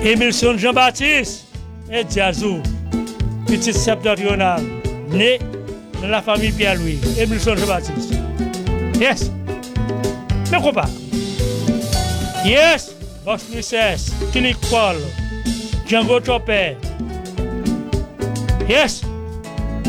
Émilson Jean-Baptiste et Diazou, petit septentrional, né dans la famille Pierre-Louis. Émilson Jean-Baptiste. Yes. Mais compas. Yes. Vox Princess, Philippe Paul, Django Chopper. Yes.